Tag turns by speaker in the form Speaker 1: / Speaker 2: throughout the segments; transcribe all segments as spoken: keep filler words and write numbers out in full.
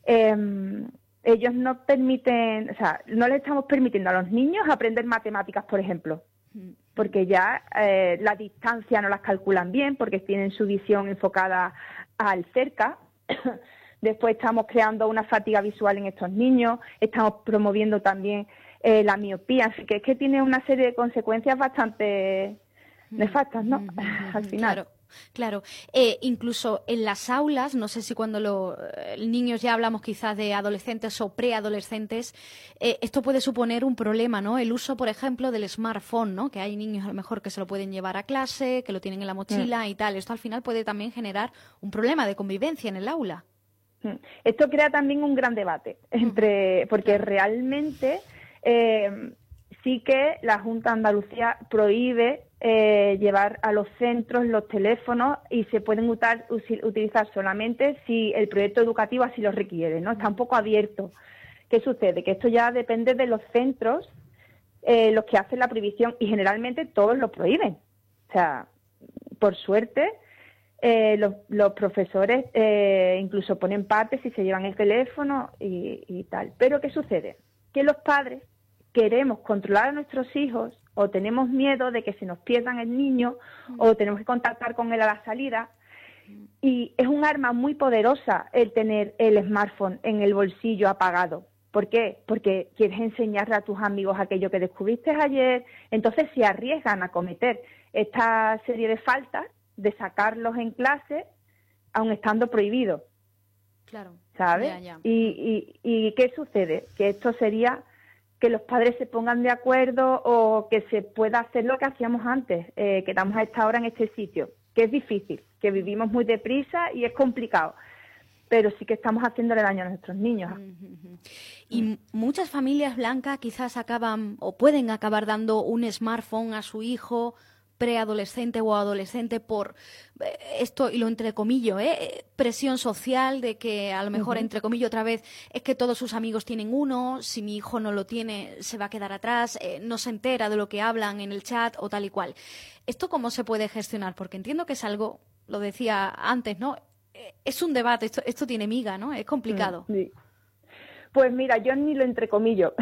Speaker 1: eh, ellos no permiten, o sea, no les estamos permitiendo a los niños aprender matemáticas, por ejemplo, porque ya eh, la distancia no las calculan bien, porque tienen su visión enfocada al cerca. Después estamos creando una fatiga visual en estos niños, estamos promoviendo también eh, la miopía, así que es que tiene una serie de consecuencias bastante nefastas, ¿no? Al final.
Speaker 2: Claro. Claro, eh, incluso en las aulas, no sé si cuando los eh, niños ya hablamos quizás de adolescentes o preadolescentes, eh, esto puede suponer un problema, ¿no? El uso, por ejemplo, del smartphone, ¿no? Que hay niños a lo mejor que se lo pueden llevar a clase, que lo tienen en la mochila mm. y tal. Esto al final puede también generar un problema de convivencia en el aula.
Speaker 1: Esto crea también un gran debate, entre porque realmente eh, sí que la Junta de Andalucía prohíbe Eh, llevar a los centros los teléfonos y se pueden utar, utilizar solamente si el proyecto educativo así lo requiere, ¿no? Está un poco abierto. ¿Qué sucede? Que esto ya depende de los centros, eh, los que hacen la prohibición, y generalmente todos lo prohíben. O sea, por suerte, eh, los, los profesores eh, incluso ponen parte si se llevan el teléfono y, y tal. Pero ¿qué sucede? Que los padres queremos controlar a nuestros hijos, o tenemos miedo de que se nos pierdan el niño, o tenemos que contactar con él a la salida, y es un arma muy poderosa el tener el smartphone en el bolsillo apagado. ¿Por qué? Porque quieres enseñarle a tus amigos aquello que descubriste ayer, entonces se arriesgan a cometer esta serie de faltas, de sacarlos en clase, aun estando prohibido.
Speaker 2: Claro.
Speaker 1: ¿Sabes?
Speaker 2: Ya, ya.
Speaker 1: Y, y, ¿Y qué sucede? Que esto sería que los padres se pongan de acuerdo o que se pueda hacer lo que hacíamos antes, eh, que estamos a esta hora en este sitio, que es difícil, que vivimos muy deprisa y es complicado, pero sí que estamos haciéndole daño a nuestros niños.
Speaker 2: Uh-huh. Y muchas familias, Blanca, quizás acaban o pueden acabar dando un smartphone a su hijo preadolescente o adolescente por esto, y lo entrecomillo, ¿eh? presión social de que a lo mejor, uh-huh. entrecomillo otra vez, es que todos sus amigos tienen uno, si mi hijo no lo tiene se va a quedar atrás, eh, no se entera de lo que hablan en el chat o tal y cual. ¿Esto cómo se puede gestionar? Porque entiendo que es algo, lo decía antes, ¿no? Es un debate, esto, esto tiene miga, ¿no? Es complicado.
Speaker 1: Sí. Pues mira, yo ni lo entrecomillo.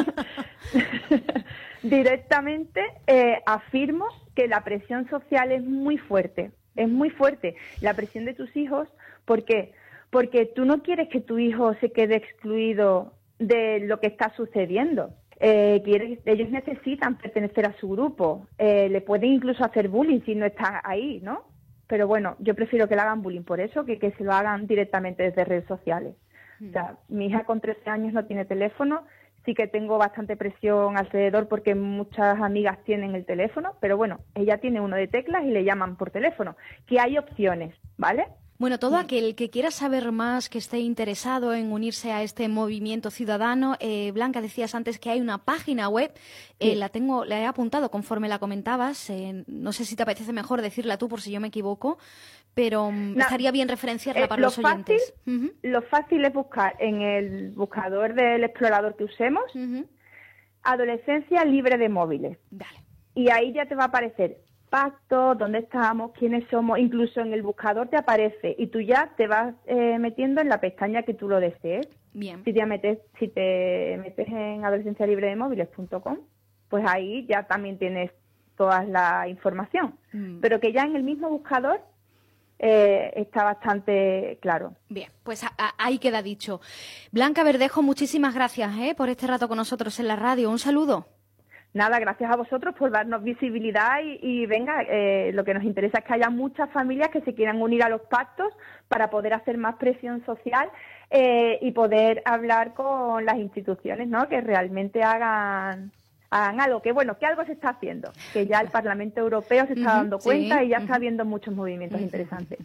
Speaker 1: Directamente eh, afirmo que la presión social es muy fuerte, es muy fuerte. La presión de tus hijos, ¿por qué? Porque tú no quieres que tu hijo se quede excluido de lo que está sucediendo. Eh, quieres, ellos necesitan pertenecer a su grupo, eh, le pueden incluso hacer bullying si no está ahí, ¿no? Pero bueno, yo prefiero que le hagan bullying por eso que que se lo hagan directamente desde redes sociales. Mm. O sea, mi hija con trece años no tiene teléfono. Sí que tengo bastante presión alrededor porque muchas amigas tienen el teléfono, pero bueno, ella tiene uno de teclas y le llaman por teléfono, que hay opciones, ¿vale?
Speaker 2: Bueno, todo aquel que quiera saber más, que esté interesado en unirse a este movimiento ciudadano, eh, Blanca, decías antes que hay una página web, eh, sí. la tengo, la he apuntado conforme la comentabas, eh, no sé si te apetece mejor decirla tú por si yo me equivoco, pero no, estaría bien referenciarla
Speaker 1: eh,
Speaker 2: para
Speaker 1: lo
Speaker 2: los oyentes.
Speaker 1: Fácil,
Speaker 2: uh-huh.
Speaker 1: Lo fácil es buscar en el buscador del explorador que usemos, uh-huh. Adolescencia libre de móviles.
Speaker 2: Dale.
Speaker 1: Y ahí ya te va a aparecer pacto, dónde estamos, quiénes somos, incluso en el buscador te aparece y tú ya te vas eh, metiendo en la pestaña que tú lo desees.
Speaker 2: Bien.
Speaker 1: Si te metes, si te metes en adolescencia libre de móviles punto com, pues ahí ya también tienes toda la información. Mm. Pero que ya en el mismo buscador eh, está bastante claro.
Speaker 2: Bien, pues a, a, ahí queda dicho. Blanca Verdejo, muchísimas gracias ¿eh? por este rato con nosotros en la radio. Un saludo.
Speaker 1: Nada, gracias a vosotros por darnos visibilidad y, y venga, eh, lo que nos interesa es que haya muchas familias que se quieran unir a los pactos para poder hacer más presión social eh, y poder hablar con las instituciones, ¿no? Que realmente hagan, hagan algo, que bueno, que algo se está haciendo, que ya el Parlamento Europeo se está uh-huh, dando cuenta sí, y ya uh-huh. está habiendo muchos movimientos uh-huh. interesantes.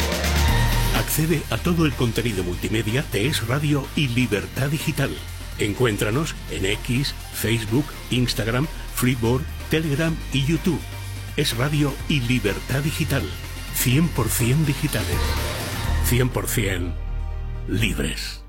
Speaker 3: Accede a todo el contenido multimedia de Es Radio y Libertad Digital. Encuéntranos en X, Facebook, Instagram, Freeboard, Telegram y YouTube. Es Radio y Libertad Digital. cien por ciento digitales. cien por ciento libres.